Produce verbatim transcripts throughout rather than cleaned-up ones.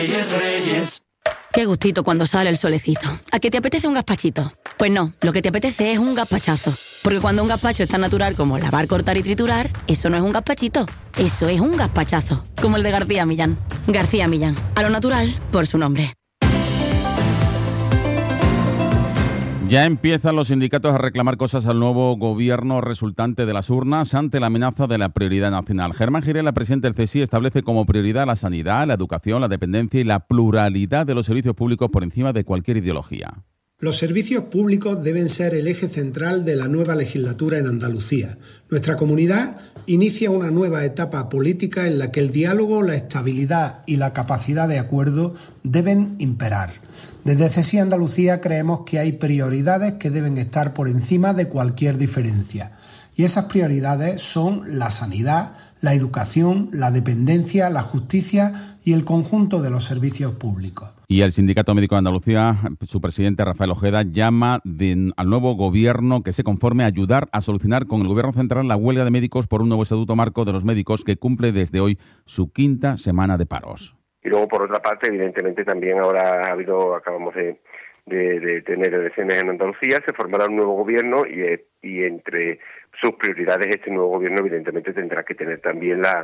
Reyes, Reyes. Qué gustito cuando sale el solecito. ¿A que te apetece un gazpachito? Pues no, lo que te apetece es un gazpachazo. Porque cuando un gazpacho es tan natural como lavar, cortar y triturar, eso no es un gazpachito, eso es un gazpachazo. Como el de García Millán. García Millán, a lo natural por su nombre. Ya empiezan los sindicatos a reclamar cosas al nuevo gobierno resultante de las urnas ante la amenaza de la prioridad nacional. Germán Girela, presidente del C S I, establece como prioridad la sanidad, la educación, la dependencia y la pluralidad de los servicios públicos por encima de cualquier ideología. Los servicios públicos deben ser el eje central de la nueva legislatura en Andalucía. Nuestra comunidad inicia una nueva etapa política en la que el diálogo, la estabilidad y la capacidad de acuerdo deben imperar. Desde C S I Andalucía creemos que hay prioridades que deben estar por encima de cualquier diferencia. Y esas prioridades son la sanidad, la educación, la dependencia, la justicia y el conjunto de los servicios públicos. Y el Sindicato Médico de Andalucía, su presidente Rafael Ojeda, llama de, al nuevo gobierno que se conforme a ayudar a solucionar con el gobierno central la huelga de médicos por un nuevo estatuto marco de los médicos que cumple desde hoy su quinta semana de paros. Y luego, por otra parte, evidentemente también ahora ha habido, acabamos de, de, de tener elecciones en Andalucía, se formará un nuevo gobierno y, y entre sus prioridades este nuevo gobierno evidentemente tendrá que tener también la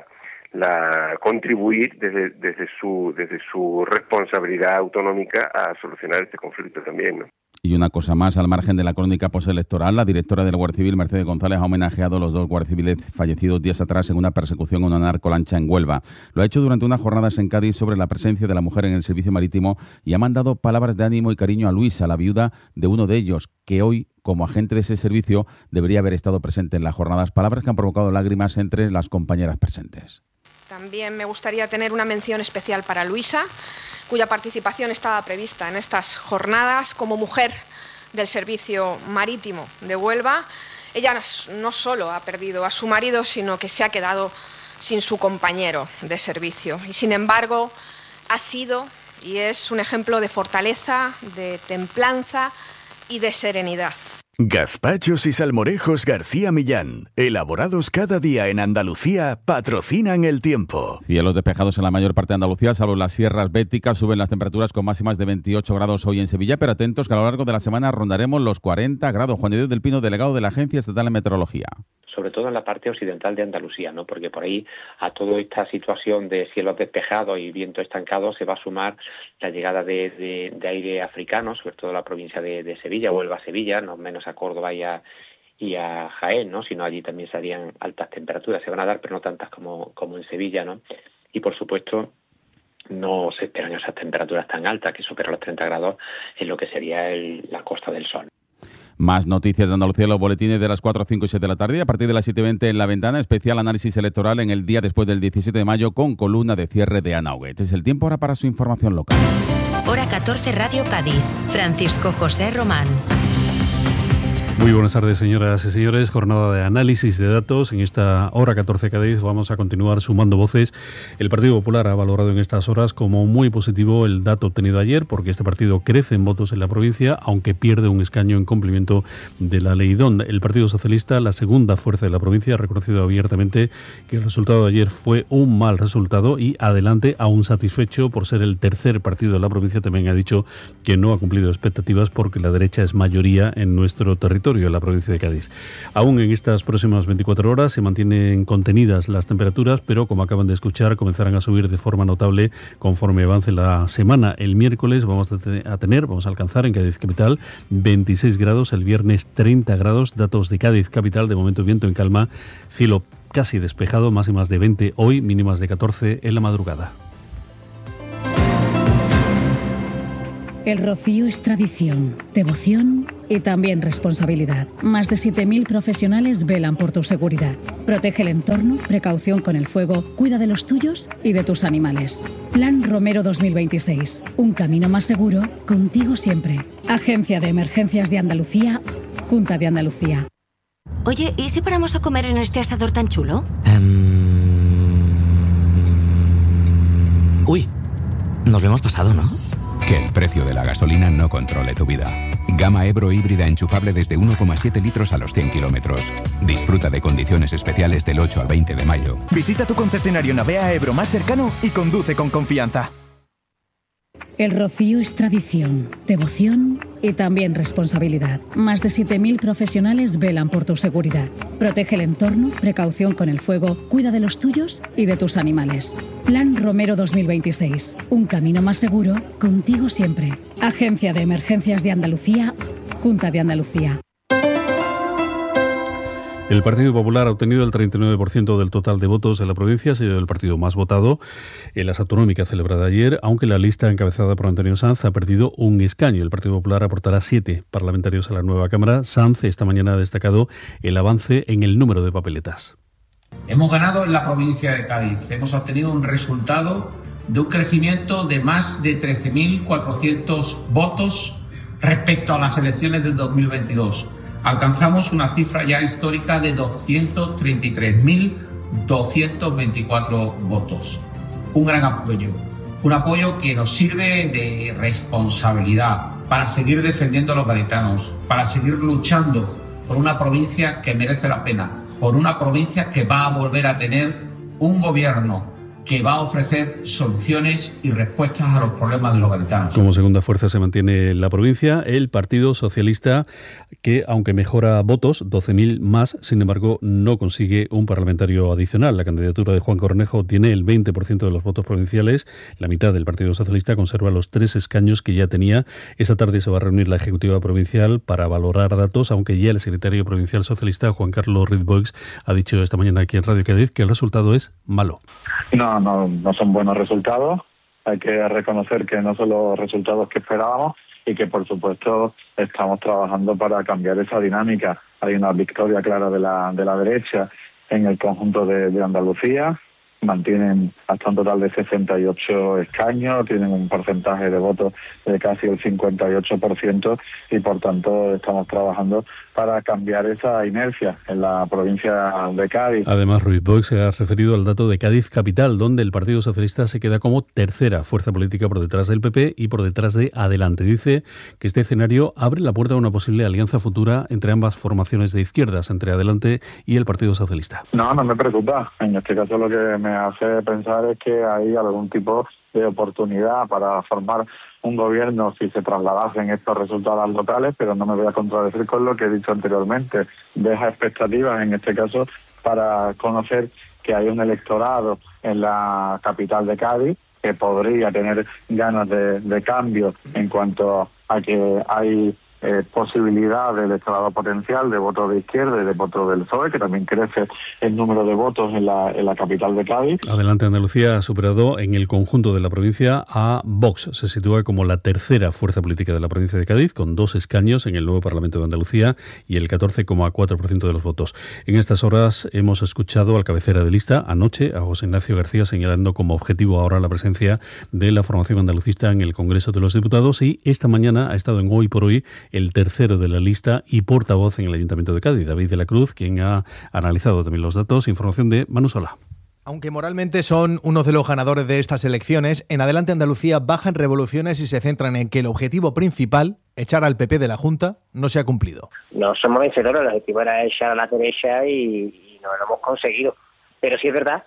la contribuir desde desde su desde su responsabilidad autonómica a solucionar este conflicto también, ¿no? Y una cosa más, al margen de la crónica postelectoral, la directora de la Guardia Civil, Mercedes González, ha homenajeado a los dos guardias civiles fallecidos días atrás en una persecución a una narcolancha en Huelva. Lo ha hecho durante unas jornadas en Cádiz sobre la presencia de la mujer en el servicio marítimo y ha mandado palabras de ánimo y cariño a Luisa, la viuda de uno de ellos, que hoy, como agente de ese servicio, debería haber estado presente en las jornadas. Palabras que han provocado lágrimas entre las compañeras presentes. También me gustaría tener una mención especial para Luisa, cuya participación estaba prevista en estas jornadas como mujer del servicio marítimo de Huelva. Ella no solo ha perdido a su marido, sino que se ha quedado sin su compañero de servicio. Y sin embargo, ha sido y es un ejemplo de fortaleza, de templanza y de serenidad. Gazpachos y salmorejos García Millán, elaborados cada día en Andalucía, patrocinan el tiempo. Cielos despejados en la mayor parte de Andalucía, salvo las sierras béticas. Suben las temperaturas con máximas de veintiocho grados hoy en Sevilla, pero atentos que a lo largo de la semana rondaremos los cuarenta grados. Juan de Dios del Pino, delegado de la Agencia Estatal de Meteorología. Sobre todo en la parte occidental de Andalucía, ¿no? Porque por ahí a toda esta situación de cielos despejados y viento estancado se va a sumar la llegada de, de, de aire africano, sobre todo en la provincia de, de Sevilla, Huelva-Sevilla, no menos a Córdoba y a, y a Jaén, ¿no? Sino allí también serían altas temperaturas, se van a dar, pero no tantas como, como en Sevilla, ¿no? Y por supuesto no se esperan esas temperaturas tan altas, que superan los treinta grados en lo que sería el, la Costa del Sol. Más noticias de Andalucía en los boletines de las cuatro, cinco y siete de la tarde. A partir de las siete y veinte en La Ventana, especial análisis electoral en el día después del diecisiete de mayo con columna de cierre de Ana Huguet. Es el tiempo ahora para su información local. Hora catorce, Radio Cádiz. Francisco José Román. Muy buenas tardes, señoras y señores. Jornada de análisis de datos. En esta hora catorce Cádiz vamos a continuar sumando voces. El Partido Popular ha valorado en estas horas como muy positivo el dato obtenido ayer, porque este partido crece en votos en la provincia, aunque pierde un escaño en cumplimiento de la ley D O N. El Partido Socialista, la segunda fuerza de la provincia, ha reconocido abiertamente que el resultado de ayer fue un mal resultado y adelante, aún satisfecho por ser el tercer partido de la provincia, también ha dicho que no ha cumplido expectativas porque la derecha es mayoría en nuestro territorio, en la provincia de Cádiz. Aún en estas próximas veinticuatro horas se mantienen contenidas las temperaturas, pero como acaban de escuchar, comenzarán a subir de forma notable conforme avance la semana. El miércoles vamos a tener, vamos a alcanzar en Cádiz capital veintiséis grados, el viernes treinta grados, datos de Cádiz capital, de momento viento en calma, cielo casi despejado, máximas de veinte hoy, mínimas de catorce en la madrugada. El rocío es tradición, devoción y también responsabilidad. Más de siete mil profesionales velan por tu seguridad. Protege el entorno, precaución con el fuego, cuida de los tuyos y de tus animales. Plan Romero dos mil veintiséis. Un camino más seguro, contigo siempre. Agencia de Emergencias de Andalucía, Junta de Andalucía. Oye, ¿y si paramos a comer en este asador tan chulo? Um... Uy, nos lo hemos pasado, ¿no? Que el precio de la gasolina no controle tu vida. Gama Ebro híbrida enchufable desde uno coma siete litros a los cien kilómetros. Disfruta de condiciones especiales del ocho al veinte de mayo. Visita tu concesionario Navea Ebro más cercano y conduce con confianza. El rocío es tradición, devoción y también responsabilidad. Más de siete mil profesionales velan por tu seguridad. Protege el entorno, precaución con el fuego, cuida de los tuyos y de tus animales. Plan Romero dos mil veintiséis. Un camino más seguro, contigo siempre. Agencia de Emergencias de Andalucía, Junta de Andalucía. El Partido Popular ha obtenido el treinta y nueve por ciento del total de votos en la provincia, ha sido el partido más votado en las autonómicas celebradas ayer, aunque la lista encabezada por Antonio Sanz ha perdido un escaño. El Partido Popular aportará siete parlamentarios a la nueva Cámara. Sanz esta mañana ha destacado el avance en el número de papeletas. Hemos ganado en la provincia de Cádiz, hemos obtenido un resultado de un crecimiento de más de trece mil cuatrocientos votos respecto a las elecciones del dos mil veintidós. Alcanzamos una cifra ya histórica de doscientos treinta y tres mil doscientos veinticuatro votos. Un gran apoyo, un apoyo que nos sirve de responsabilidad para seguir defendiendo a los gaditanos, para seguir luchando por una provincia que merece la pena, por una provincia que va a volver a tener un gobierno que va a ofrecer soluciones y respuestas a los problemas de los gaditanos. Como segunda fuerza se mantiene la provincia el Partido Socialista, que aunque mejora votos, doce mil más, sin embargo no consigue un parlamentario adicional. La candidatura de Juan Cornejo tiene el veinte por ciento de los votos provinciales. La mitad del Partido Socialista conserva los tres escaños que ya tenía. Esta tarde se va a reunir la Ejecutiva Provincial para valorar datos, aunque ya el secretario provincial socialista, Juan Carlos Ritboix, ha dicho esta mañana aquí en Radio Cádiz que el resultado es malo. No, no, no son buenos resultados. Hay que reconocer que no son los resultados que esperábamos y que, por supuesto, estamos trabajando para cambiar esa dinámica. Hay una victoria clara de la de la derecha en el conjunto de, de Andalucía. Mantienen hasta un total de sesenta y ocho escaños, tienen un porcentaje de votos de casi el cincuenta y ocho por ciento y, por tanto, estamos trabajando para cambiar esa inercia en la provincia de Cádiz. Además, Ruiz Boix se ha referido al dato de Cádiz Capital, donde el Partido Socialista se queda como tercera fuerza política por detrás del P P y por detrás de Adelante. Dice que este escenario abre la puerta a una posible alianza futura entre ambas formaciones de izquierdas, entre Adelante y el Partido Socialista. No, no me preocupa. En este caso lo que me hace pensar es que hay algún tipo de oportunidad para formar un gobierno si se trasladasen estos resultados locales, pero no me voy a contradecir con lo que he dicho anteriormente. Deja expectativas, en este caso, para conocer que hay un electorado en la capital de Cádiz que podría tener ganas de, de cambio en cuanto a que hay Eh, posibilidad del electorado potencial de voto de izquierda y de voto del P S O E, que también crece el número de votos en la, en la capital de Cádiz. Adelante Andalucía ha superado en el conjunto de la provincia a Vox. Se sitúa como la tercera fuerza política de la provincia de Cádiz, con dos escaños en el nuevo Parlamento de Andalucía y el catorce coma cuatro por ciento de los votos. En estas horas hemos escuchado al cabecera de lista anoche a José Ignacio García señalando como objetivo ahora la presencia de la formación andalucista en el Congreso de los Diputados, y esta mañana ha estado en Hoy por Hoy el tercero de la lista y portavoz en el Ayuntamiento de Cádiz, David de la Cruz, quien ha analizado también los datos. Información de Manu Solá. Aunque moralmente son uno de los ganadores de estas elecciones, en Adelante Andalucía bajan revoluciones y se centran en que el objetivo principal, echar al P P de la Junta, no se ha cumplido. No somos vencedores, el objetivo era echar a la derecha y, y no lo hemos conseguido. Pero sí es verdad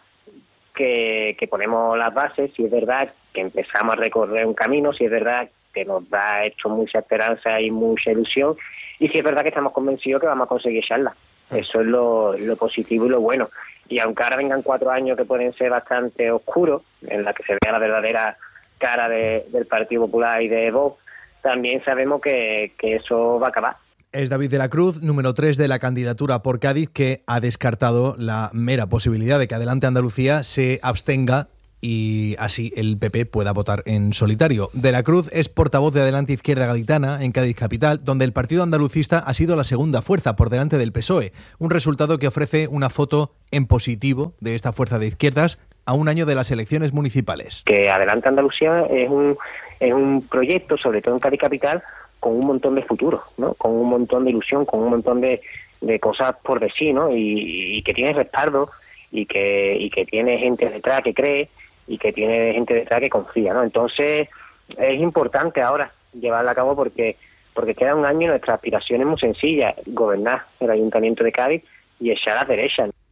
que, que ponemos las bases, sí es verdad que empezamos a recorrer un camino, sí es verdad que nos da hecho mucha esperanza y mucha ilusión, y sí es verdad que estamos convencidos que vamos a conseguir echarla. Eso es lo, lo positivo y lo bueno. Y aunque ahora vengan cuatro años que pueden ser bastante oscuros, en la que se vea la verdadera cara de, del Partido Popular y de Vox, también sabemos que, que eso va a acabar. Es David de la Cruz, número tres de la candidatura por Cádiz, que ha descartado la mera posibilidad de que Adelante Andalucía se abstenga y así el P P pueda votar en solitario. De la Cruz es portavoz de Adelante Izquierda Gaditana en Cádiz Capital, donde el partido andalucista ha sido la segunda fuerza por delante del P S O E, un resultado que ofrece una foto en positivo de esta fuerza de izquierdas a un año de las elecciones municipales. Que Adelante Andalucía es un, es un proyecto, sobre todo en Cádiz Capital, con un montón de futuro, ¿no? Con un montón de ilusión, con un montón de, de cosas por decir, ¿no? Y, y que tiene respaldo y que, y que tiene gente detrás que cree y que tiene gente detrás que confía, ¿no? Entonces es importante ahora llevarla a cabo porque porque queda un año y nuestra aspiración es muy sencilla: gobernar el Ayuntamiento de Cádiz y echar a las derechas.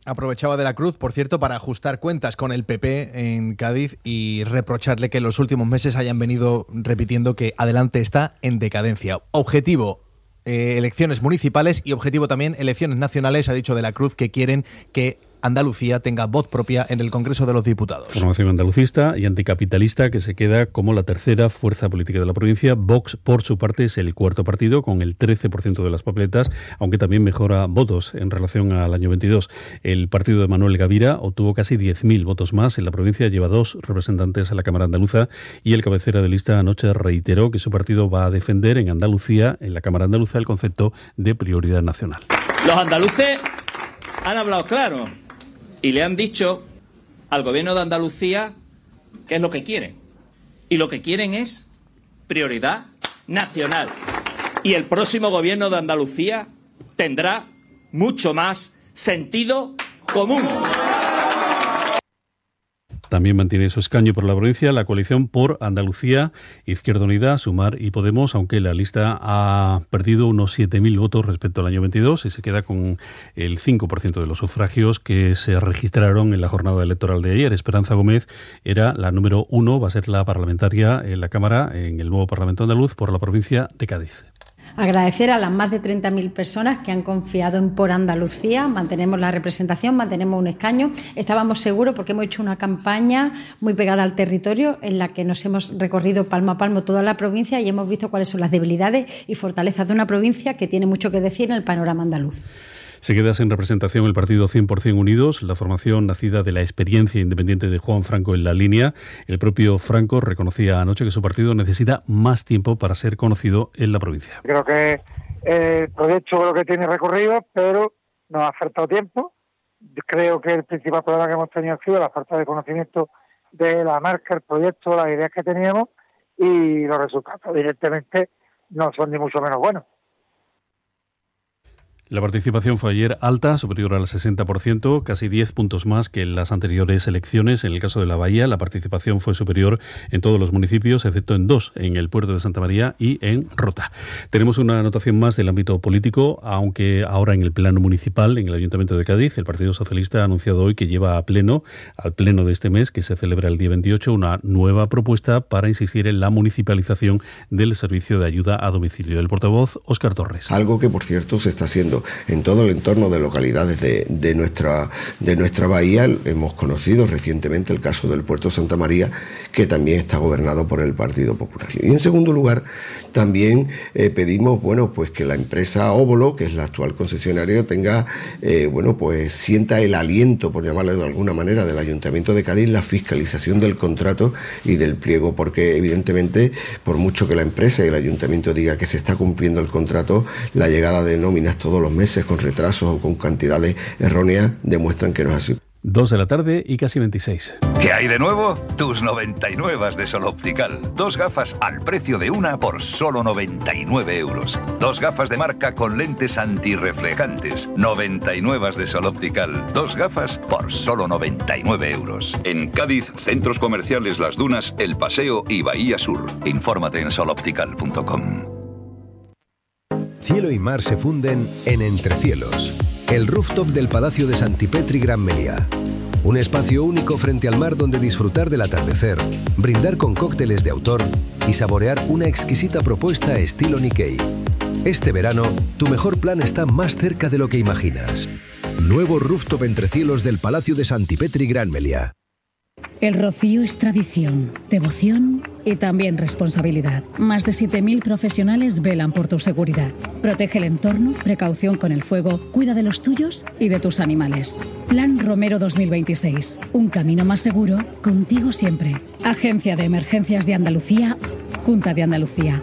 Aprovechaba De la Cruz, por cierto, para ajustar cuentas con el P P en Cádiz y reprocharle que en los últimos meses hayan venido repitiendo que Adelante está en decadencia. Objetivo, eh, elecciones municipales, y objetivo también, elecciones nacionales. Ha dicho De la Cruz que quieren que Andalucía tenga voz propia en el Congreso de los Diputados. Formación andalucista y anticapitalista que se queda como la tercera fuerza política de la provincia. Vox, por su parte, es el cuarto partido con el trece por ciento de las papeletas, aunque también mejora votos en relación al año veintidós. El partido de Manuel Gavira obtuvo casi diez mil votos más. En la provincia lleva dos representantes a la Cámara Andaluza y el cabecera de lista anoche reiteró que su partido va a defender en Andalucía, en la Cámara Andaluza, el concepto de prioridad nacional. Los andaluces han hablado claro y le han dicho al gobierno de Andalucía qué es lo que quieren. Y lo que quieren es prioridad nacional. Y el próximo gobierno de Andalucía tendrá mucho más sentido común. También mantiene su escaño por la provincia la coalición por Andalucía, Izquierda Unida, Sumar y Podemos, aunque la lista ha perdido unos siete mil votos respecto al año veintidós y se queda con el cinco por ciento de los sufragios que se registraron en la jornada electoral de ayer. Esperanza Gómez era la número uno, va a ser la parlamentaria en la Cámara, en el nuevo Parlamento andaluz, por la provincia de Cádiz. Agradecer a las más de treinta mil personas que han confiado en Por Andalucía. Mantenemos la representación, mantenemos un escaño. Estábamos seguros porque hemos hecho una campaña muy pegada al territorio en la que nos hemos recorrido palmo a palmo toda la provincia y hemos visto cuáles son las debilidades y fortalezas de una provincia que tiene mucho que decir en el panorama andaluz. Se queda sin representación el partido cien por ciento Unidos, la formación nacida de la experiencia independiente de Juan Franco en la línea. El propio Franco reconocía anoche que su partido necesita más tiempo para ser conocido en la provincia. Creo que el proyecto creo que tiene recorrido, pero nos ha faltado tiempo. Creo que el principal problema que hemos tenido ha sido la falta de conocimiento de la marca, el proyecto, las ideas que teníamos, y los resultados evidentemente no son ni mucho menos buenos. La participación fue ayer alta, superior al sesenta por ciento, casi diez puntos más que en las anteriores elecciones. En el caso de la Bahía, la participación fue superior en todos los municipios, excepto en dos, en el puerto de Santa María y en Rota. Tenemos una anotación más del ámbito político, aunque ahora en el plano municipal, en el Ayuntamiento de Cádiz, el Partido Socialista ha anunciado hoy que lleva a pleno, al pleno de este mes, que se celebra el día veintiocho, una nueva propuesta para insistir en la municipalización del servicio de ayuda a domicilio. El portavoz, Óscar Torres. Algo que, por cierto, se está haciendo en todo el entorno de localidades de, de, nuestra, de nuestra bahía. Hemos conocido recientemente el caso del Puerto Santa María, que también está gobernado por el Partido Popular. Y en segundo lugar, también eh, pedimos bueno, pues que la empresa Óbolo, que es la actual concesionaria, tenga, eh, bueno, pues sienta el aliento, por llamarle de alguna manera, del Ayuntamiento de Cádiz, la fiscalización del contrato y del pliego, porque evidentemente, por mucho que la empresa y el Ayuntamiento diga que se está cumpliendo el contrato, la llegada de nóminas todos los meses con retrasos o con cantidades erróneas demuestran que no es así. Dos de la tarde y casi veintiséis. ¿Qué hay de nuevo? Tus noventa y nueve de Sol Optical. Dos gafas al precio de una por solo noventa y nueve euros. Dos gafas de marca con lentes antirreflejantes. noventa y nueve de Sol Optical. Dos gafas por solo noventa y nueve euros. En Cádiz, centros comerciales Las Dunas, El Paseo y Bahía Sur. Infórmate en sol optical punto com. Cielo y mar se funden en Entrecielos, el rooftop del Palacio de Santipetri Gran Meliá. Un espacio único frente al mar donde disfrutar del atardecer, brindar con cócteles de autor y saborear una exquisita propuesta estilo Nikkei. Este verano, tu mejor plan está más cerca de lo que imaginas. Nuevo rooftop Entrecielos del Palacio de Santipetri Gran Meliá. El rocío es tradición, devoción y también responsabilidad. Más de siete mil profesionales velan por tu seguridad. Protege el entorno, precaución con el fuego, cuida de los tuyos y de tus animales. Plan Romero dos mil veintiséis. Un camino más seguro, contigo siempre. Agencia de Emergencias de Andalucía, Junta de Andalucía.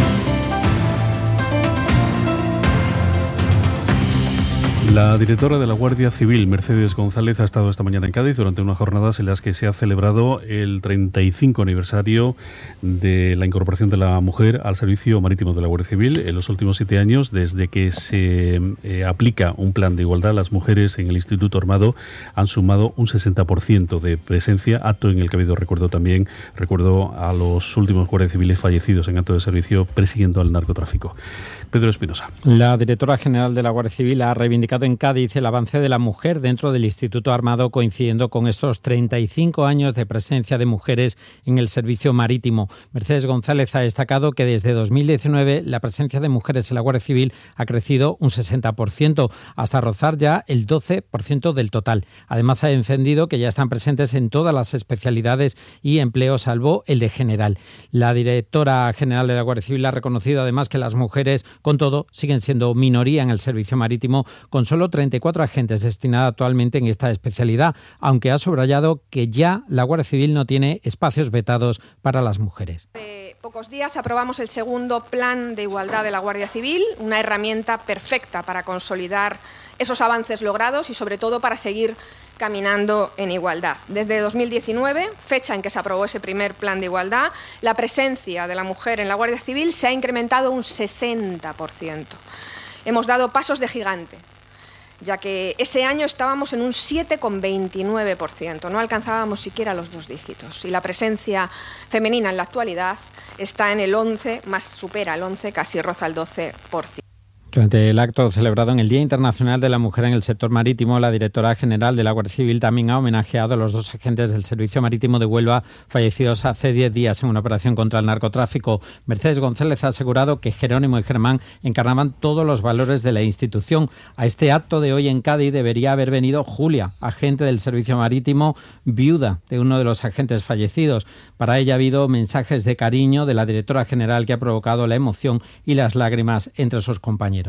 La directora de la Guardia Civil, Mercedes González, ha estado esta mañana en Cádiz durante unas jornadas en las que se ha celebrado el treinta y cinco aniversario de la incorporación de la mujer al servicio marítimo de la Guardia Civil. En los últimos siete años, desde que se eh, aplica un plan de igualdad, las mujeres en el Instituto Armado han sumado un sesenta por ciento de presencia, acto en el que ha habido recuerdo también, recuerdo a los últimos guardias civiles fallecidos en acto de servicio persiguiendo al narcotráfico. Pedro Espinosa. La directora general de la Guardia Civil ha reivindicado celebrado en Cádiz el avance de la mujer dentro del Instituto Armado, coincidiendo con estos treinta y cinco años de presencia de mujeres en el servicio marítimo. Mercedes González ha destacado que desde dos mil diecinueve la presencia de mujeres en la Guardia Civil ha crecido un sesenta por ciento, hasta rozar ya el doce por ciento del total. Además, ha defendido que ya están presentes en todas las especialidades y empleos, salvo el de general. La directora general de la Guardia Civil ha reconocido además que las mujeres, con todo, siguen siendo minoría en el servicio marítimo, con solo treinta y cuatro agentes destinados actualmente en esta especialidad, aunque ha subrayado que ya la Guardia Civil no tiene espacios vetados para las mujeres. Hace pocos días aprobamos el segundo Plan de Igualdad de la Guardia Civil, una herramienta perfecta para consolidar esos avances logrados y sobre todo para seguir caminando en igualdad. Desde dos mil diecinueve, fecha en que se aprobó ese primer plan de igualdad, la presencia de la mujer en la Guardia Civil se ha incrementado un sesenta por ciento. Hemos dado pasos de gigante, ya que ese año estábamos en un siete coma veintinueve por ciento, no alcanzábamos siquiera los dos dígitos. Y la presencia femenina en la actualidad está en el once, más supera el once, casi roza el doce por ciento. Durante el acto celebrado en el Día Internacional de la Mujer en el sector marítimo, la directora general de la Guardia Civil también ha homenajeado a los dos agentes del Servicio Marítimo de Huelva fallecidos hace diez días en una operación contra el narcotráfico. Mercedes González ha asegurado que Jerónimo y Germán encarnaban todos los valores de la institución. A este acto de hoy en Cádiz debería haber venido Julia, agente del Servicio Marítimo, viuda de uno de los agentes fallecidos. Para ella ha habido mensajes de cariño de la directora general que ha provocado la emoción y las lágrimas entre sus compañeros.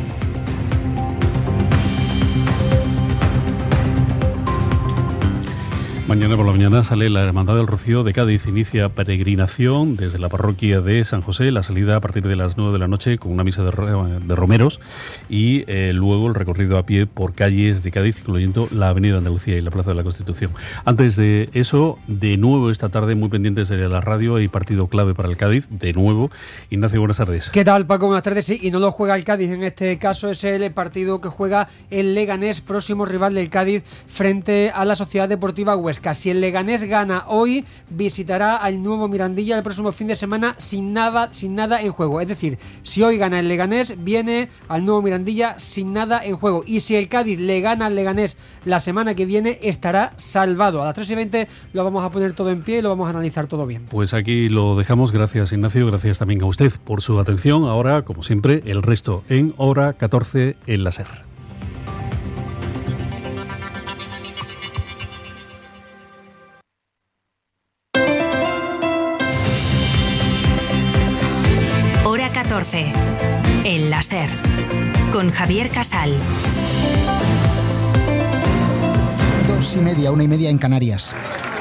Mañana por la mañana sale la Hermandad del Rocío de Cádiz. Inicia peregrinación desde la parroquia de San José, la salida a partir de las nueve de la noche con una misa de, de romeros y eh, luego el recorrido a pie por calles de Cádiz, incluyendo la Avenida Andalucía y la Plaza de la Constitución. Antes de eso, de nuevo esta tarde, muy pendientes de la radio, hay partido clave para el Cádiz, de nuevo. Ignacio, buenas tardes. ¿Qué tal, Paco? Buenas tardes. Sí, y no lo juega el Cádiz, en este caso es el partido que juega el Leganés, próximo rival del Cádiz, frente a la Sociedad Deportiva Huesca. Si el Leganés gana hoy, visitará al nuevo Mirandilla el próximo fin de semana sin nada, sin nada en juego. Es decir, si hoy gana el Leganés, viene al nuevo Mirandilla sin nada en juego. Y si el Cádiz le gana al Leganés la semana que viene, estará salvado. A las tres y veinte lo vamos a poner todo en pie y lo vamos a analizar todo bien. Pues aquí lo dejamos. Gracias, Ignacio. Gracias también a usted por su atención. Ahora, como siempre, el resto en hora catorce en la SER. catorce en la SER con Javier Casal. Dos y media, una y media en Canarias.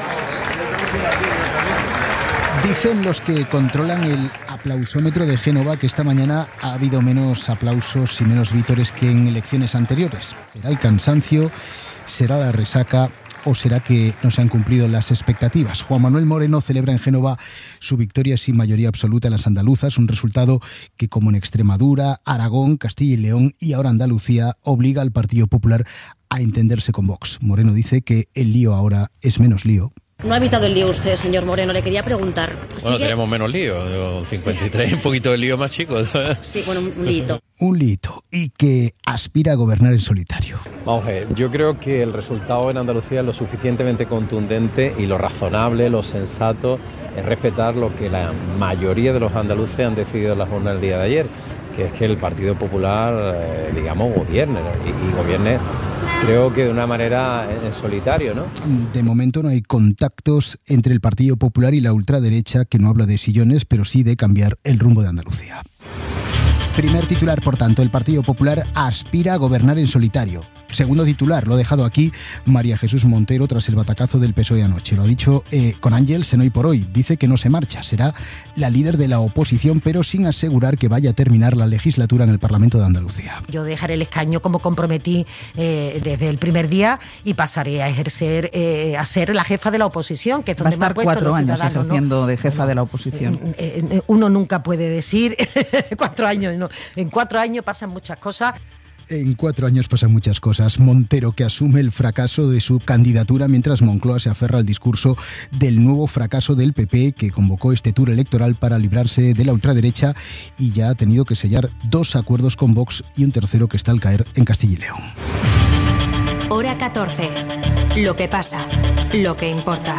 Dicen los que controlan el aplausómetro de Génova que esta mañana ha habido menos aplausos y menos vítores que en elecciones anteriores. ¿Será el cansancio? ¿Será la resaca? ¿O será que no se han cumplido las expectativas? Juan Manuel Moreno celebra en Génova su victoria sin mayoría absoluta en las andaluzas, un resultado que, como en Extremadura, Aragón, Castilla y León y ahora Andalucía, obliga al Partido Popular a entenderse con Vox. Moreno dice que el lío ahora es menos lío. No ha evitado el lío usted, señor Moreno, le quería preguntar. Bueno, ¿sigue? Tenemos menos lío, cincuenta y tres, sí. Un poquito de lío más chicos. Sí, bueno, un lío. Un lío, y que aspira a gobernar en solitario. Vamos a ver, yo creo que el resultado en Andalucía es lo suficientemente contundente y lo razonable, lo sensato, es respetar lo que la mayoría de los andaluces han decidido en la jornada del día de ayer, que es que el Partido Popular, eh, digamos, gobierne, ¿no? y, y gobierne, creo que de una manera en solitario, ¿no? De momento no hay contactos entre el Partido Popular y la ultraderecha, que no habla de sillones, pero sí de cambiar el rumbo de Andalucía. Primer titular, por tanto, el Partido Popular aspira a gobernar en solitario. Segundo titular, lo ha dejado aquí María Jesús Montero tras el batacazo del P S O E anoche. Lo ha dicho eh, con Ángels en Hoy por Hoy. Dice que no se marcha, será la líder de la oposición, pero sin asegurar que vaya a terminar la legislatura en el Parlamento de Andalucía. Yo dejaré el escaño como comprometí eh, desde el primer día y pasaré a ejercer, eh, a ser la jefa de la oposición, que es donde va a estar me ha puesto cuatro años ejerciendo, ¿no?, de jefa bueno, de la oposición. Uno nunca puede decir cuatro años, no. En cuatro años pasan muchas cosas. En cuatro años pasan muchas cosas. Montero, que asume el fracaso de su candidatura, mientras Moncloa se aferra al discurso del nuevo fracaso del P P, que convocó este tour electoral para librarse de la ultraderecha y ya ha tenido que sellar dos acuerdos con Vox y un tercero que está al caer en Castilla y León. Hora catorce. Lo que pasa, lo que importa.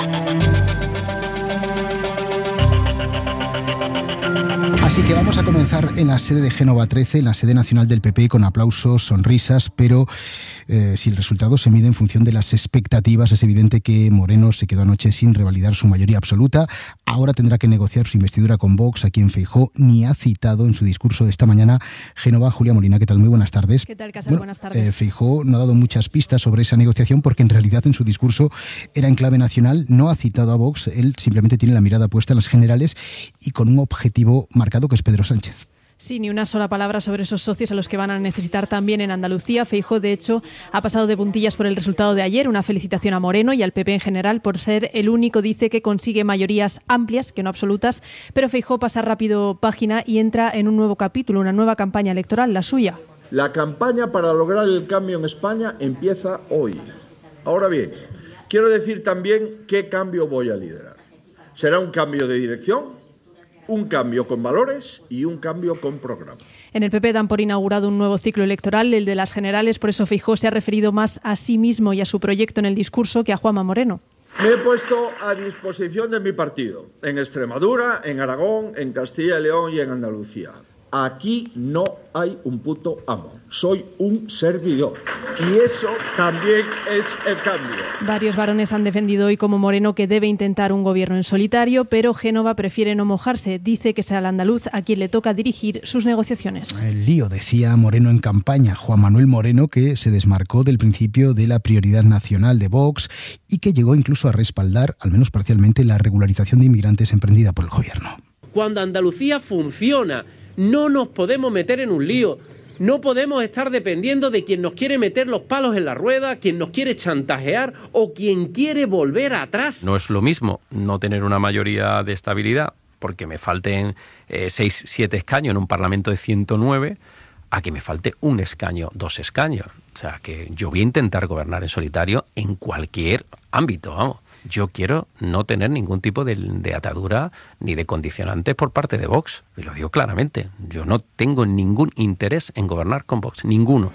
Así que vamos a comenzar en la sede de Génova trece, en la sede nacional del P P, con aplausos, sonrisas, pero eh, si el resultado se mide en función de las expectativas, es evidente que Moreno se quedó anoche sin revalidar su mayoría absoluta. Ahora tendrá que negociar su investidura con Vox, a quien Feijóo ni ha citado en su discurso de esta mañana. Génova, Julia Molina, ¿qué tal? Muy buenas tardes. ¿Qué tal, Casal? Bueno, buenas tardes. Eh, Feijóo no ha dado muchas pistas sobre esa negociación porque en realidad en su discurso era en clave nacional, no ha citado a Vox, él simplemente tiene la mirada puesta en las generales y con un objetivo marcado que es Pedro Sánchez. Sí, ni una sola palabra sobre esos socios a los que van a necesitar también en Andalucía. Feijóo, de hecho, ha pasado de puntillas por el resultado de ayer. Una felicitación a Moreno y al P P en general por ser el único, dice, que consigue mayorías amplias, que no absolutas. Pero Feijóo pasa rápido página y entra en un nuevo capítulo, una nueva campaña electoral, la suya. La campaña para lograr el cambio en España empieza hoy. Ahora bien, quiero decir también qué cambio voy a liderar. Será un cambio de dirección, un cambio con valores y un cambio con programa. En el P P dan por inaugurado un nuevo ciclo electoral, el de las generales, por eso Feijóo se ha referido más a sí mismo y a su proyecto en el discurso que a Juanma Moreno. Me he puesto a disposición de mi partido, en Extremadura, en Aragón, en Castilla y León y en Andalucía. Aquí no hay un puto amo, soy un servidor y eso también es el cambio. Varios varones han defendido hoy como Moreno que debe intentar un gobierno en solitario, pero Génova prefiere no mojarse. Dice que será el andaluz a quien le toca dirigir sus negociaciones. El lío, decía Moreno en campaña, Juan Manuel Moreno, que se desmarcó del principio de la prioridad nacional de Vox y que llegó incluso a respaldar, al menos parcialmente, la regularización de inmigrantes emprendida por el gobierno. Cuando Andalucía funciona, no nos podemos meter en un lío, no podemos estar dependiendo de quien nos quiere meter los palos en la rueda, quien nos quiere chantajear o quien quiere volver atrás. No es lo mismo no tener una mayoría de estabilidad, porque me falten eh, seis, siete escaños en un Parlamento de ciento nueve, a que me falte un escaño, dos escaños. O sea, que yo voy a intentar gobernar en solitario en cualquier ámbito, vamos. Yo quiero no tener ningún tipo de, de atadura ni de condicionantes por parte de Vox. Y lo digo claramente. Yo no tengo ningún interés en gobernar con Vox. Ninguno.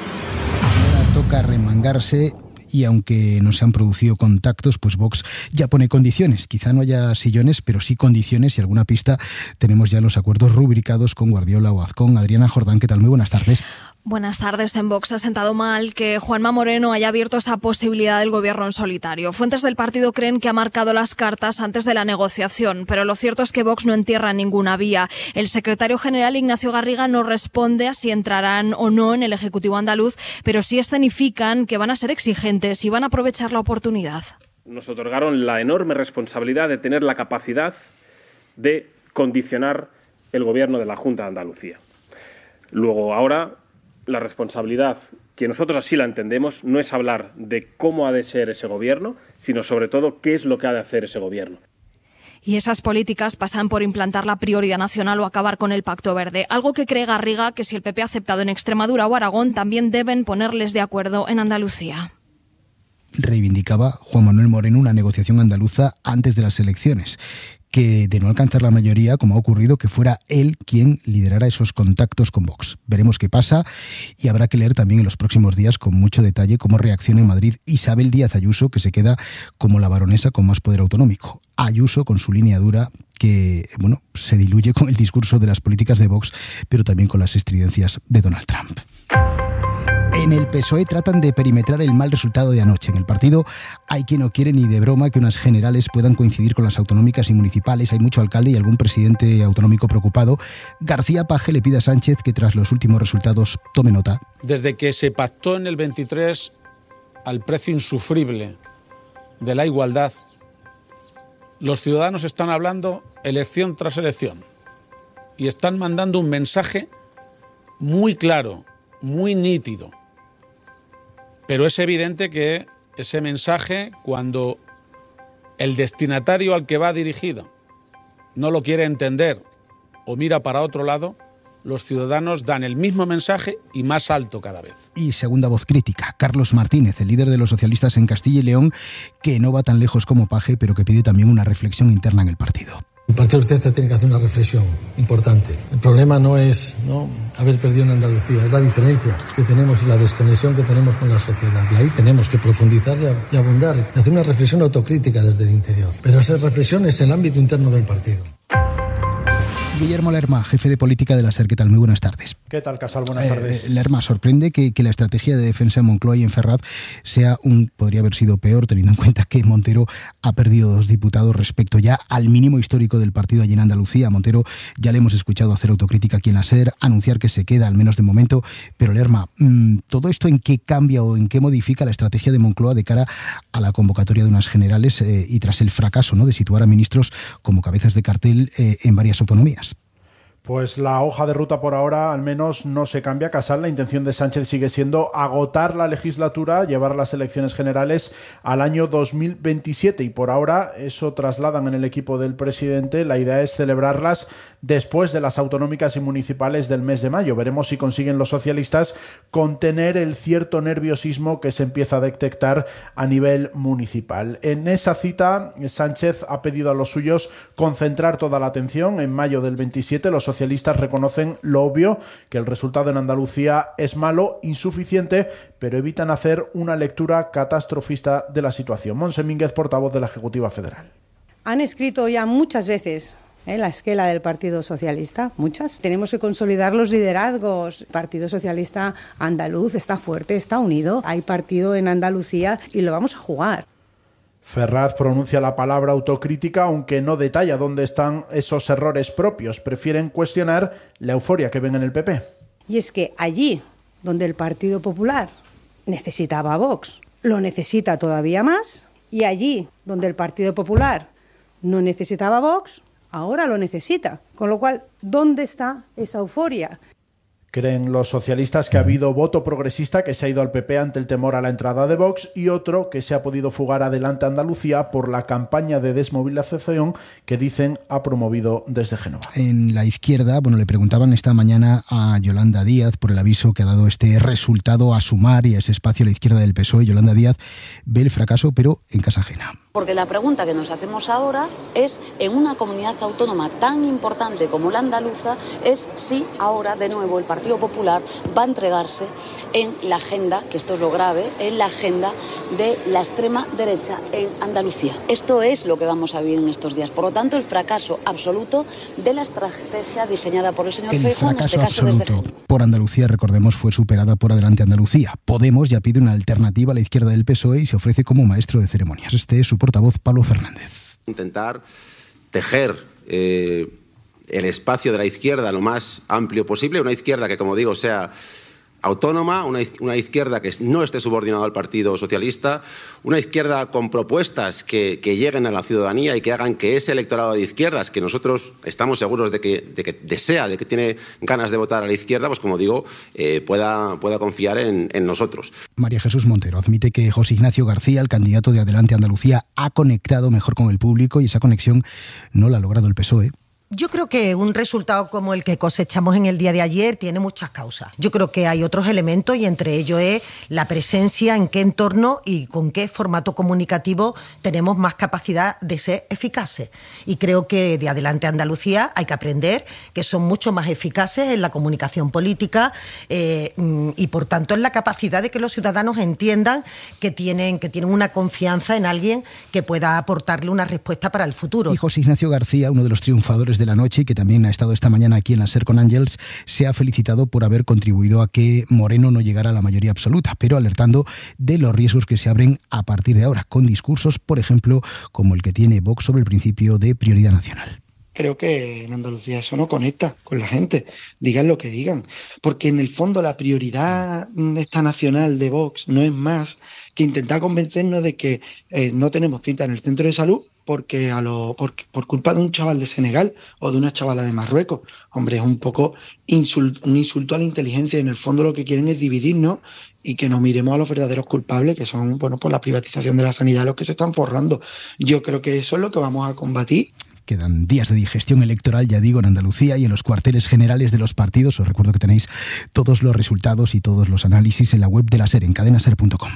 Ahora toca remangarse y aunque no se han producido contactos, pues Vox ya pone condiciones. Quizá no haya sillones, pero sí condiciones y alguna pista. Tenemos ya los acuerdos rubricados con Guardiola o Azcón. Adriana Jordán, ¿qué tal? Muy buenas tardes. Buenas tardes. En Vox ha sentado mal que Juanma Moreno haya abierto esa posibilidad del gobierno en solitario. Fuentes del partido creen que ha marcado las cartas antes de la negociación, pero lo cierto es que Vox no entierra ninguna vía. El secretario general Ignacio Garriga no responde a si entrarán o no en el Ejecutivo andaluz, pero sí escenifican que van a ser exigentes y van a aprovechar la oportunidad. Nos otorgaron la enorme responsabilidad de tener la capacidad de condicionar el gobierno de la Junta de Andalucía. Luego, ahora, la responsabilidad, que nosotros así la entendemos, no es hablar de cómo ha de ser ese gobierno, sino sobre todo qué es lo que ha de hacer ese gobierno. Y esas políticas pasan por implantar la prioridad nacional o acabar con el Pacto Verde, algo que cree Garriga que si el P P ha aceptado en Extremadura o Aragón, también deben ponerles de acuerdo en Andalucía. Reivindicaba Juan Manuel Moreno una negociación andaluza antes de las elecciones, que de no alcanzar la mayoría, como ha ocurrido, que fuera él quien liderara esos contactos con Vox. Veremos qué pasa y habrá que leer también en los próximos días con mucho detalle cómo reacciona en Madrid Isabel Díaz Ayuso, que se queda como la baronesa con más poder autonómico. Ayuso con su línea dura que, bueno, se diluye con el discurso de las políticas de Vox, pero también con las estridencias de Donald Trump. En el P S O E tratan de perimetrar el mal resultado de anoche. En el partido hay quien no quiere ni de broma que unas generales puedan coincidir con las autonómicas y municipales. Hay mucho alcalde y algún presidente autonómico preocupado. García Paje le pide a Sánchez que tras los últimos resultados tome nota. Desde que se pactó en el veintitrés al precio insufrible de la igualdad, los ciudadanos están hablando elección tras elección y están mandando un mensaje muy claro, muy nítido. Pero es evidente que ese mensaje, cuando el destinatario al que va dirigido no lo quiere entender o mira para otro lado, los ciudadanos dan el mismo mensaje y más alto cada vez. Y segunda voz crítica, Carlos Martínez, el líder de los socialistas en Castilla y León, que no va tan lejos como Paje, pero que pide también una reflexión interna en el partido. El Partido Socialista tiene que hacer una reflexión importante. El problema no es no haber perdido en Andalucía, es la diferencia que tenemos y la desconexión que tenemos con la sociedad. Y ahí tenemos que profundizar y abundar, y hacer una reflexión autocrítica desde el interior. Pero esa reflexión es el ámbito interno del partido. Guillermo Lerma, jefe de política de la SER. ¿Qué tal? Muy buenas tardes. ¿Qué tal, Casal? Buenas tardes. Eh, Lerma, sorprende que, que la estrategia de defensa en Moncloa y en Ferraz sea un, podría haber sido peor, teniendo en cuenta que Montero ha perdido dos diputados respecto ya al mínimo histórico del partido allí en Andalucía. Montero ya le hemos escuchado hacer autocrítica aquí en la SER, anunciar que se queda, al menos de momento. Pero Lerma, ¿todo esto en qué cambia o en qué modifica la estrategia de Moncloa de cara a la convocatoria de unas generales eh, y tras el fracaso, ¿no?, de situar a ministros como cabezas de cartel eh, en varias autonomías? Pues la hoja de ruta por ahora al menos no se cambia, Casal. La intención de Sánchez sigue siendo agotar la legislatura, llevar las elecciones generales al año dos mil veintisiete, y por ahora eso trasladan en el equipo del presidente. La idea es celebrarlas después de las autonómicas y municipales del mes de mayo. Veremos si consiguen los socialistas contener el cierto nerviosismo que se empieza a detectar a nivel municipal. En esa cita, Sánchez ha pedido a los suyos concentrar toda la atención en mayo del veintisiete. Los socialistas reconocen lo obvio, que el resultado en Andalucía es malo, insuficiente, pero evitan hacer una lectura catastrofista de la situación. Montse Mínguez, portavoz de la Ejecutiva Federal. Han escrito ya muchas veces ¿eh? la esquela del Partido Socialista, muchas. Tenemos que consolidar los liderazgos. El Partido Socialista andaluz está fuerte, está unido. Hay partido en Andalucía y lo vamos a jugar. Ferraz pronuncia la palabra autocrítica, aunque no detalla dónde están esos errores propios. Prefieren cuestionar la euforia que ven en el P P. Y es que allí donde el Partido Popular necesitaba a Vox, lo necesita todavía más, y allí donde el Partido Popular no necesitaba a Vox, ahora lo necesita. Con lo cual, ¿dónde está esa euforia? Creen los socialistas que ha habido voto progresista que se ha ido al P P ante el temor a la entrada de Vox, y otro que se ha podido fugar adelante a Andalucía por la campaña de desmovilización que dicen ha promovido desde Génova. En la izquierda, bueno, le preguntaban esta mañana a Yolanda Díaz por el aviso que ha dado este resultado a Sumar y a ese espacio a la izquierda del P S O E. Yolanda Díaz ve el fracaso, pero en casa ajena. Porque la pregunta que nos hacemos ahora es, en una comunidad autónoma tan importante como la andaluza, es si ahora de nuevo el Partido Popular va a entregarse en la agenda, que esto es lo grave, en la agenda de la extrema derecha en Andalucía. Esto es lo que vamos a vivir en estos días. Por lo tanto, el fracaso absoluto de la estrategia diseñada por el señor Feijóo, en este caso desde Génova. Por Andalucía, recordemos, fue superada por Adelante Andalucía. Podemos ya pide una alternativa a la izquierda del P S O E y se ofrece como maestro de ceremonias. Este es su portavoz, Pablo Fernández. Intentar tejer eh, el espacio de la izquierda lo más amplio posible, una izquierda que, como digo, sea autónoma, una, una izquierda que no esté subordinada al Partido Socialista, una izquierda con propuestas que, que lleguen a la ciudadanía y que hagan que ese electorado de izquierdas, que nosotros estamos seguros de que, de que desea, de que tiene ganas de votar a la izquierda, pues como digo, eh, pueda, pueda confiar en, en nosotros. María Jesús Montero admite que José Ignacio García, el candidato de Adelante Andalucía, ha conectado mejor con el público y esa conexión no la ha logrado el P S O E. Yo creo que un resultado como el que cosechamos en el día de ayer tiene muchas causas. Yo creo que hay otros elementos y entre ellos es la presencia, en qué entorno y con qué formato comunicativo tenemos más capacidad de ser eficaces. Y creo que de Adelante Andalucía hay que aprender que son mucho más eficaces en la comunicación política eh, y por tanto en la capacidad de que los ciudadanos entiendan que tienen, que tienen una confianza en alguien que pueda aportarle una respuesta para el futuro. Y José Ignacio García, uno de los triunfadores de la noche y que también ha estado esta mañana aquí en la SER con Ángels, se ha felicitado por haber contribuido a que Moreno no llegara a la mayoría absoluta, pero alertando de los riesgos que se abren a partir de ahora, con discursos, por ejemplo, como el que tiene Vox sobre el principio de prioridad nacional. Creo que en Andalucía eso no conecta con la gente, digan lo que digan, porque en el fondo la prioridad esta nacional de Vox no es más que intentar convencernos de que eh, no tenemos cita en el centro de salud porque a lo por, por culpa de un chaval de Senegal o de una chavala de Marruecos. Hombre, es un poco insult, un insulto a la inteligencia, y en el fondo lo que quieren es dividirnos y que no miremos a los verdaderos culpables, que son, bueno, por la privatización de la sanidad, los que se están forrando. Yo creo que eso es lo que vamos a combatir. Quedan días de digestión electoral, ya digo, en Andalucía y en los cuarteles generales de los partidos. Os recuerdo que tenéis todos los resultados y todos los análisis en la web de la SER, en cadena ser punto com.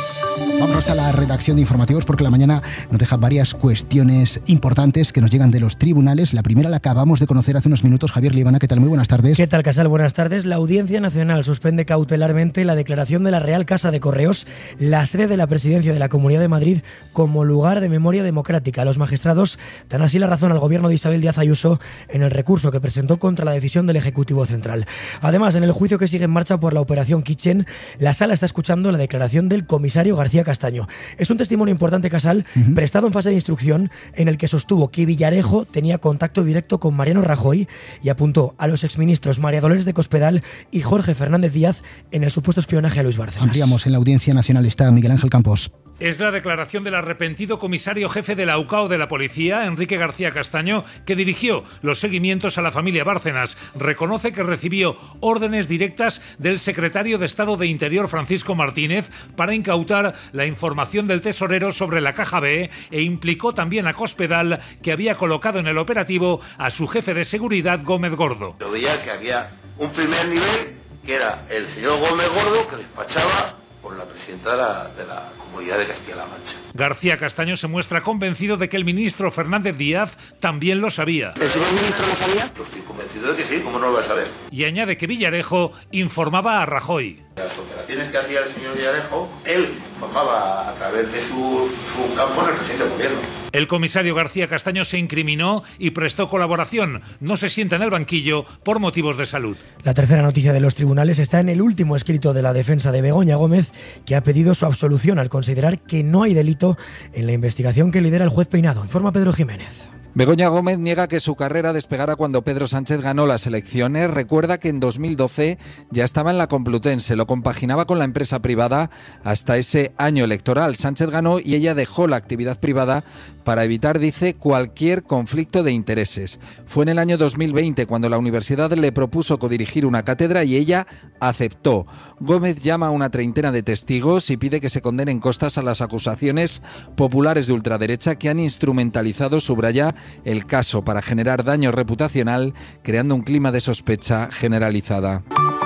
Vamos hasta la redacción de informativos porque la mañana nos deja varias cuestiones importantes que nos llegan de los tribunales. La primera la acabamos de conocer hace unos minutos. Javier Libana, ¿qué tal? Muy buenas tardes. ¿Qué tal, Casal? Buenas tardes. La Audiencia Nacional suspende cautelarmente la declaración de la Real Casa de Correos, la sede de la Presidencia de la Comunidad de Madrid, como lugar de memoria democrática. Los magistrados dan así la razón al gobierno de Isabel Díaz Ayuso en el recurso que presentó contra la decisión del Ejecutivo Central. Además, en el juicio que sigue en marcha por la Operación Kitchen, la Sala está escuchando la declaración del comisario García Castaño. Es un testimonio importante, Casal, uh-huh. prestado en fase de instrucción, en el que sostuvo que Villarejo tenía contacto directo con Mariano Rajoy y apuntó a los exministros María Dolores de Cospedal y Jorge Fernández Díaz en el supuesto espionaje a Luis Bárcenas. Ampliamos. En la Audiencia Nacional está Miguel Ángel Campos. Es la declaración del arrepentido comisario jefe de la U C A O de la Policía, Enrique García Castaño, que dirigió los seguimientos a la familia Bárcenas. Reconoce que recibió órdenes directas del secretario de Estado de Interior, Francisco Martínez, para incautar la información del tesorero sobre la Caja B, e implicó también a Cospedal, que había colocado en el operativo a su jefe de seguridad, Gómez Gordo. Yo veía que había un primer nivel, que era el señor Gómez Gordo, que despachaba por la presidenta de la, de la Comunidad de Castilla-La Mancha. García Castaño se muestra convencido de que el ministro Fernández Díaz también lo sabía. ¿El señor ministro lo sabía? Yo estoy convencido de que sí, ¿cómo no lo va a saber? Y añade que Villarejo informaba a Rajoy. Las operaciones que hacía el señor Villarejo, él informaba a través de su, su campo al presidente del gobierno. El comisario García Castaño se incriminó y prestó colaboración. No se sienta en el banquillo por motivos de salud. La tercera noticia de los tribunales está en el último escrito de la defensa de Begoña Gómez, que ha pedido su absolución al considerar que no hay delito en la investigación que lidera el juez Peinado. Informa Pedro Jiménez. Begoña Gómez niega que su carrera despegara cuando Pedro Sánchez ganó las elecciones. Recuerda que en dos mil doce ya estaba en la Complutense, lo compaginaba con la empresa privada hasta ese año electoral. Sánchez ganó y ella dejó la actividad privada para evitar, dice, cualquier conflicto de intereses. Fue en el año dos mil veinte cuando la universidad le propuso codirigir una cátedra y ella aceptó. Gómez llama a una treintena de testigos y pide que se condenen costas a las acusaciones populares de ultraderecha que han instrumentalizado, subraya, el caso para generar daño reputacional, creando un clima de sospecha generalizada.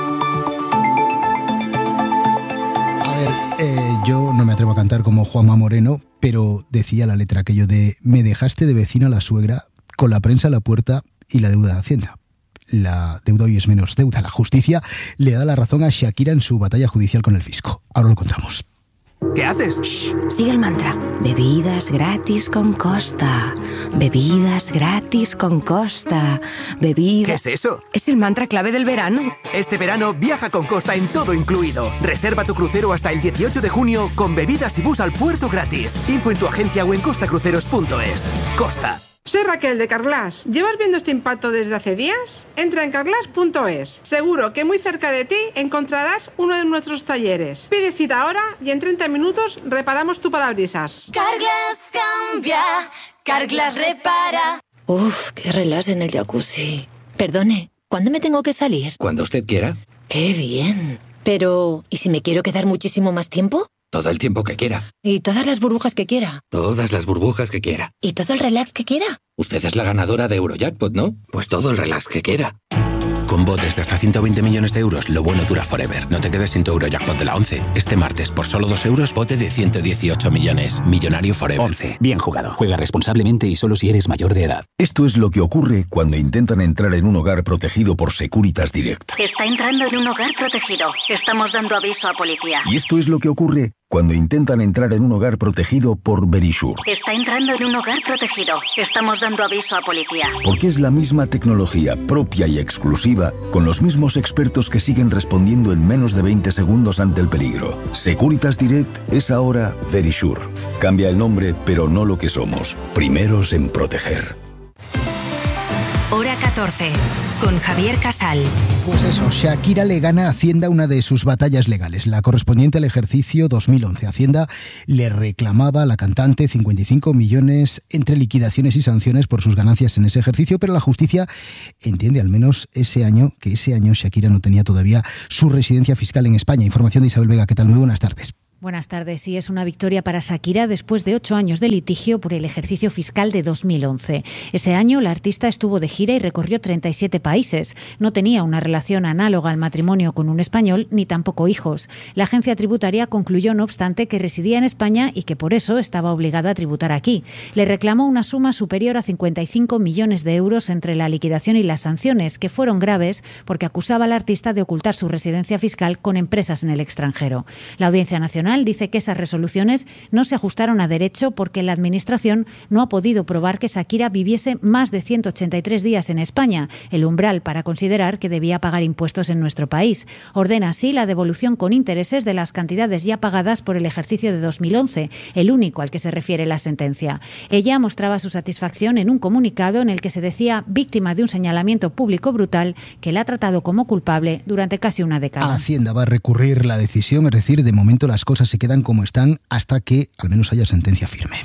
A ver, eh, yo no me atrevo a cantar como Juanma Moreno, pero decía la letra aquello de: me dejaste de vecino a la suegra, con la prensa a la puerta y la deuda de Hacienda. La deuda hoy es menos deuda. La justicia le da la razón a Shakira en su batalla judicial con el fisco. Ahora lo contamos. ¿Qué haces? Shh, sigue el mantra. Bebidas gratis con Costa. Bebidas gratis con Costa. Bebidas... ¿Qué es eso? Es el mantra clave del verano. Este verano viaja con Costa en todo incluido. Reserva tu crucero hasta el dieciocho de junio con bebidas y bus al puerto gratis. Info en tu agencia o en costacruceros punto es. Costa. Soy Raquel de Carglass. ¿Llevas viendo este impacto desde hace días? Entra en carglass punto es. Seguro que muy cerca de ti encontrarás uno de nuestros talleres. Pide cita ahora y en treinta minutos reparamos tu parabrisas. Carglass cambia, Carglass repara. Uf, qué relax en el jacuzzi. Perdone, ¿cuándo me tengo que salir? Cuando usted quiera. Qué bien. Pero, ¿y si me quiero quedar muchísimo más tiempo? Todo el tiempo que quiera. ¿Y todas las burbujas que quiera? Todas las burbujas que quiera. ¿Y todo el relax que quiera? Usted es la ganadora de Eurojackpot, ¿no? Pues todo el relax que quiera. Con botes de hasta ciento veinte millones de euros, lo bueno dura forever. No te quedes sin tu Eurojackpot de la once. Este martes, por solo dos euros, bote de ciento dieciocho millones. Millonario forever. once. Bien jugado. Juega responsablemente y solo si eres mayor de edad. Esto es lo que ocurre cuando intentan entrar en un hogar protegido por Securitas Direct. Está entrando en un hogar protegido. Estamos dando aviso a policía. Y esto es lo que ocurre cuando intentan entrar en un hogar protegido por Verisure. Está entrando en un hogar protegido. Estamos dando aviso a policía. Porque es la misma tecnología propia y exclusiva, con los mismos expertos que siguen respondiendo en menos de veinte segundos ante el peligro. Securitas Direct es ahora Verisure. Cambia el nombre, pero no lo que somos. Primeros en proteger. Hora catorce, con Javier Casal. Pues eso, Shakira le gana a Hacienda una de sus batallas legales, la correspondiente al ejercicio dos mil once. Hacienda le reclamaba a la cantante cincuenta y cinco millones entre liquidaciones y sanciones por sus ganancias en ese ejercicio, pero la justicia entiende al menos ese año, que ese año Shakira no tenía todavía su residencia fiscal en España. Información de Isabel Vega. ¿Qué tal? Muy buenas tardes. Buenas tardes. Sí, es una victoria para Shakira después de ocho años de litigio por el ejercicio fiscal de dos mil once. Ese año la artista estuvo de gira y recorrió treinta y siete países. No tenía una relación análoga al matrimonio con un español ni tampoco hijos. La agencia tributaria concluyó, no obstante, que residía en España y que por eso estaba obligada a tributar aquí. Le reclamó una suma superior a cincuenta y cinco millones de euros entre la liquidación y las sanciones, que fueron graves porque acusaba al artista de ocultar su residencia fiscal con empresas en el extranjero. La Audiencia Nacional dice que esas resoluciones no se ajustaron a derecho porque la Administración no ha podido probar que Shakira viviese más de ciento ochenta y tres días en España, el umbral para considerar que debía pagar impuestos en nuestro país. Ordena así la devolución con intereses de las cantidades ya pagadas por el ejercicio de dos mil once, el único al que se refiere la sentencia. Ella mostraba su satisfacción en un comunicado en el que se decía víctima de un señalamiento público brutal que la ha tratado como culpable durante casi una década. Hacienda va a recurrir la decisión, es decir, de momento las cosas se quedan como están hasta que al menos haya sentencia firme.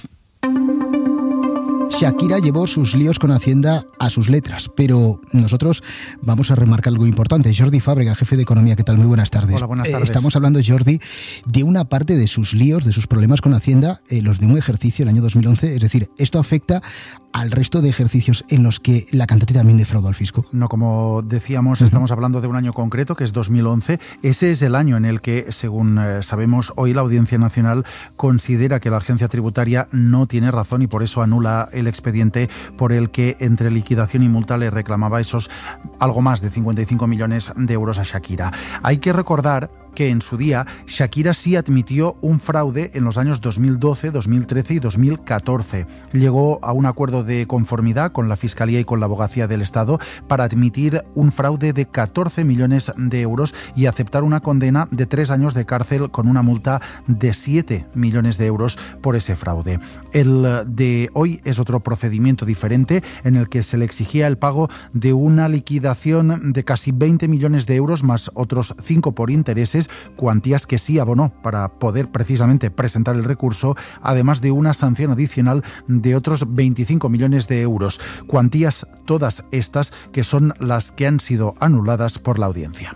Shakira llevó sus líos con Hacienda a sus letras, pero nosotros vamos a remarcar algo importante. Jordi Fábrega, jefe de Economía, ¿qué tal? Muy buenas tardes. Hola, buenas tardes. Eh, estamos hablando, Jordi, de una parte de sus líos, de sus problemas con Hacienda, eh, los de un ejercicio, el año dos mil once. Es decir, esto afecta al resto de ejercicios en los que la cantante también defraudó al fisco. No, como decíamos, uh-huh. estamos hablando de un año concreto, que es dos mil once. Ese es el año en el que, según eh, sabemos, hoy la Audiencia Nacional considera que la agencia tributaria no tiene razón y por eso anula el expediente por el que entre liquidación y multa le reclamaba esos algo más de cincuenta y cinco millones de euros a Shakira. Hay que recordar que en su día Shakira sí admitió un fraude en los años dos mil doce, dos mil trece y dos mil catorce. Llegó a un acuerdo de conformidad con la Fiscalía y con la Abogacía del Estado para admitir un fraude de catorce millones de euros y aceptar una condena de tres años de cárcel con una multa de siete millones de euros por ese fraude. El de hoy es otro procedimiento diferente en el que se le exigía el pago de una liquidación de casi veinte millones de euros más otros cinco por intereses, cuantías que sí abonó para poder precisamente presentar el recurso, además de una sanción adicional de otros veinticinco millones de euros. Cuantías todas estas que son las que han sido anuladas por la audiencia.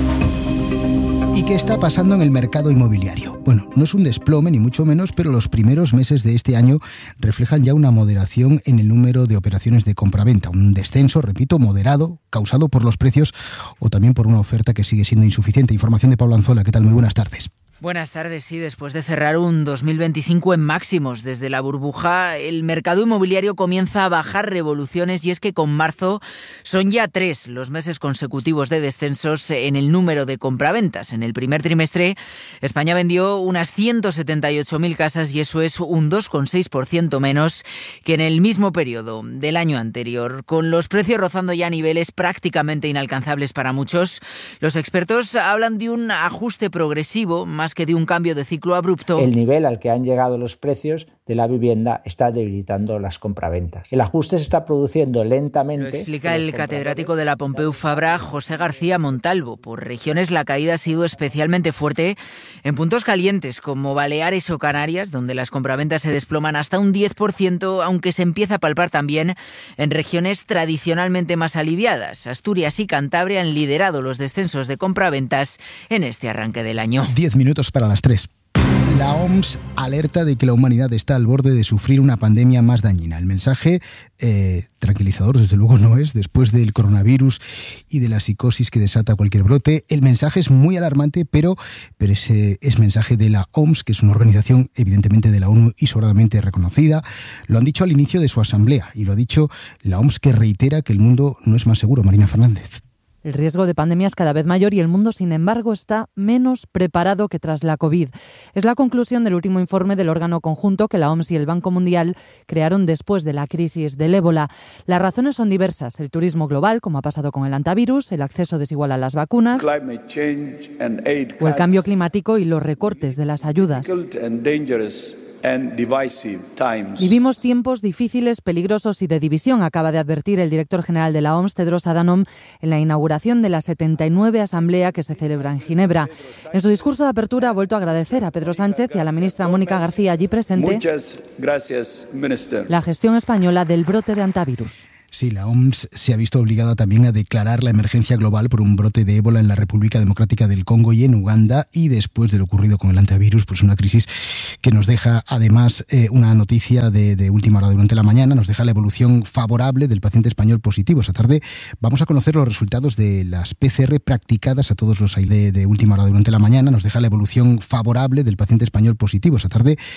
¿Y qué está pasando en el mercado inmobiliario? Bueno, no es un desplome ni mucho menos, pero los primeros meses de este año reflejan ya una moderación en el número de operaciones de compraventa, un descenso, repito, moderado, causado por los precios o también por una oferta que sigue siendo insuficiente. Información de Pablo Anzola, ¿qué tal? Muy buenas tardes. Buenas tardes. Sí, después de cerrar un dos mil veinticinco en máximos desde la burbuja, el mercado inmobiliario comienza a bajar revoluciones y es que con marzo son ya tres los meses consecutivos de descensos en el número de compraventas. En el primer trimestre, España vendió unas ciento setenta y ocho mil casas y eso es un dos coma seis por ciento menos que en el mismo periodo del año anterior. Con los precios rozando ya niveles prácticamente inalcanzables para muchos, los expertos hablan de un ajuste progresivo más que de un cambio de ciclo abrupto. El nivel al que han llegado los precios de la vivienda está debilitando las compraventas. El ajuste se está produciendo lentamente. Lo explica el catedrático de la Pompeu Fabra, José García Montalvo. Por regiones la caída ha sido especialmente fuerte en puntos calientes como Baleares o Canarias, donde las compraventas se desploman hasta un diez por ciento, aunque se empieza a palpar también en regiones tradicionalmente más aliviadas. Asturias y Cantabria han liderado los descensos de compraventas en este arranque del año. Diez minutos para las tres. La O M S alerta de que la humanidad está al borde de sufrir una pandemia más dañina. El mensaje eh, tranquilizador, desde luego, no es, después del coronavirus y de la psicosis que desata cualquier brote. El mensaje es muy alarmante, pero, pero ese es mensaje de la O M S, que es una organización evidentemente de la ONU y sobradamente reconocida. Lo han dicho al inicio de su asamblea y lo ha dicho la O M S, que reitera que el mundo no es más seguro. Marina Fernández. El riesgo de pandemia es cada vez mayor y el mundo, sin embargo, está menos preparado que tras la COVID. Es la conclusión del último informe del órgano conjunto que la O M S y el Banco Mundial crearon después de la crisis del ébola. Las razones son diversas. El turismo global, como ha pasado con el hantavirus, el acceso desigual a las vacunas, o el cambio climático y los recortes de las ayudas. Vivimos tiempos difíciles, peligrosos y de división, acaba de advertir el director general de la O M S, Tedros Adhanom, en la inauguración de la setenta y nueve Asamblea que se celebra en Ginebra. En su discurso de apertura ha vuelto a agradecer a Pedro Sánchez y a la ministra Mónica García, allí presente, Muchas gracias, minister. la gestión española del brote de hantavirus. Sí, la O M S se ha visto obligada también a declarar la emergencia global por un brote de ébola en la República Democrática del Congo y en Uganda, y después de lo ocurrido con el antivirus, pues una crisis que nos deja además eh, una noticia de, de última hora durante la mañana, nos deja la evolución favorable del paciente español positivo. Esta tarde vamos a conocer los resultados de las P C R practicadas a todos los de, de última hora durante la mañana, nos deja la evolución favorable del paciente español positivo. Esta tarde